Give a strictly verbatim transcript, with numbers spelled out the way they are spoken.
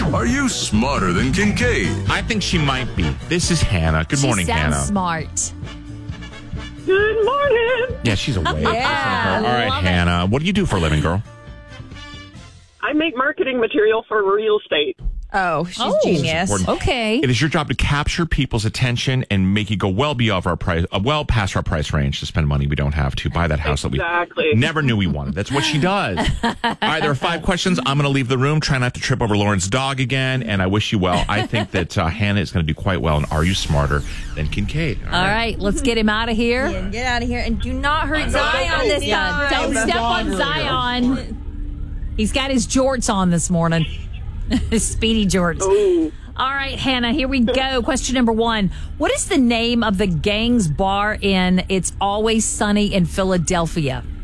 Are you smarter than Kincaid? I think she might be. This is Hannah. Good she morning, sounds Hannah. smart. Good morning. Yeah, she's awake. Yeah, All right, love it. Hannah. What do you do for a living, girl? I make marketing material for real estate. Oh, she's Oh. genius. Important. Okay. It is your job to capture people's attention and make it go well beyond our price, uh, well past our price range to spend money we don't have to buy that house Exactly. that we never knew we wanted. That's what she does. All right, there are five questions. I'm going to leave the room. Try not to trip over Lauren's dog again, and I wish you well. I think that uh, Hannah is going to do quite well. And are you smarter than Kincaid? All right, let's get him out of here. Yeah, get out of here and do not hurt Zion this Yeah, time. don't step on Zion. He's got his jorts on this morning. His speedy jorts. Ooh. All right, Hannah, here we go. Question number one. What is the name of the gang's bar in It's Always Sunny in Philadelphia?